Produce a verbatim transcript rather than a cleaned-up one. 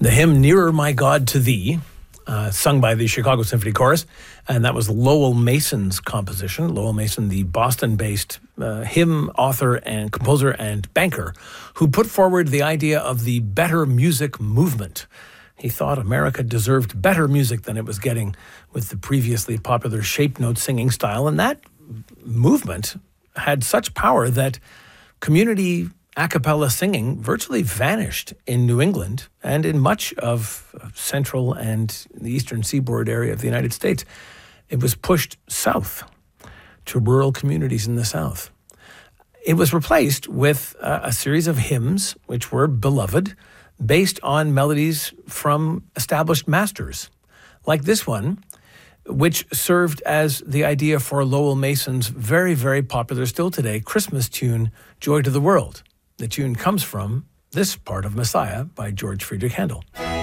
The hymn Nearer My God to Thee, uh, sung by the Chicago Symphony Chorus, and that was Lowell Mason's composition. Lowell Mason, the Boston-based uh, hymn author and composer and banker, who put forward the idea of the better music movement. He thought America deserved better music than it was getting with the previously popular shape note singing style, and that movement had such power that community a cappella singing virtually vanished in New England and in much of central and the eastern seaboard area of the United States. It was pushed south to rural communities in the South. It was replaced with uh, a series of hymns which were beloved, based on melodies from established masters, like this one, which served as the idea for Lowell Mason's very, very popular, still today, Christmas tune, Joy to the World. The tune comes from this part of Messiah by George Friedrich Handel.